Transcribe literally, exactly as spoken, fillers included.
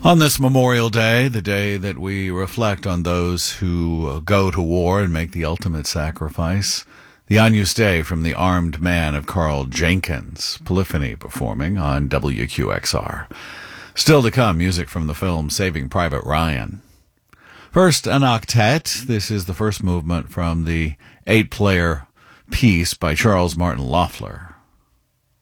On this Memorial Day, the day that we reflect on those who go to war and make the ultimate sacrifice, the Agnus Dei from The Armed Man of Carl Jenkins, Polyphony performing on W Q X R. Still to come, music from the film Saving Private Ryan. First, an octet. This is the first movement from the eight-player piece by Charles Martin Loeffler.